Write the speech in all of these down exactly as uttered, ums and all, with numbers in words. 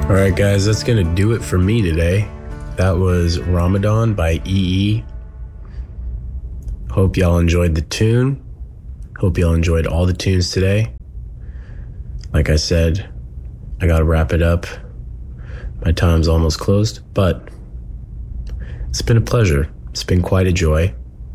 All right, guys, that's going to do it for me today. That was Ramadan by E E. Hope y'all enjoyed the tune. Hope y'all enjoyed all the tunes today. Like I said, I got to wrap it up. My time's almost closed, but it's been a pleasure. It's been quite a joy.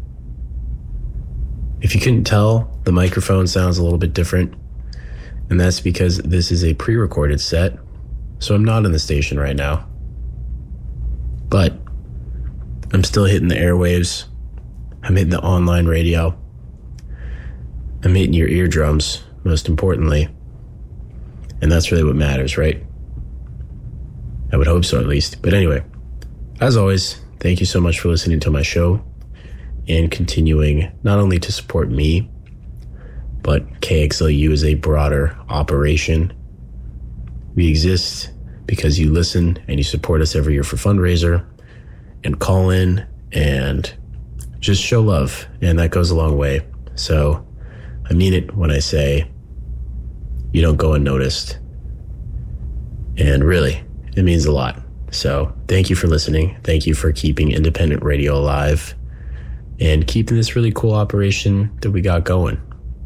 If you couldn't tell, the microphone sounds a little bit different, and that's because this is a pre-recorded set, so I'm not in the station right now. But I'm still hitting the airwaves. I'm hitting the online radio. I'm hitting your eardrums, most importantly. And that's really what matters, right? I would hope so, at least. But anyway, as always, thank you so much for listening to my show and continuing not only to support me, but K X L U is a broader operation. We exist because you listen and you support us every year for fundraiser and call in and just show love. And that goes a long way. So I mean it when I say you don't go unnoticed. And really, it means a lot. So thank you for listening. Thank you for keeping independent radio alive and keeping this really cool operation that we got going.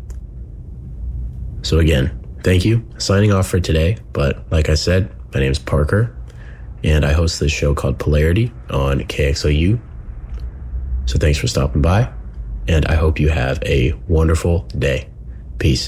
So again, thank you. Signing off for today. But like I said, my name is Parker, and I host this show called Polarity on K X L U. So thanks for stopping by, and I hope you have a wonderful day. Peace.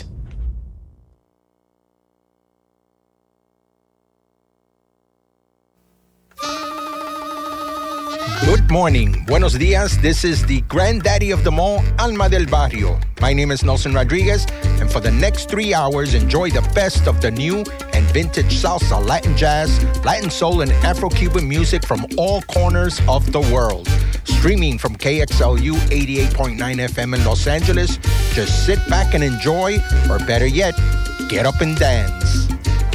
Good morning. Buenos dias. This is the granddaddy of them all, Alma del Barrio. My name is Nelson Rodriguez, and for the next three hours, enjoy the best of the new and vintage salsa, Latin jazz, Latin soul, and Afro-Cuban music from all corners of the world. Streaming from K X L U eighty-eight point nine F M in Los Angeles, just sit back and enjoy, or better yet, get up and dance.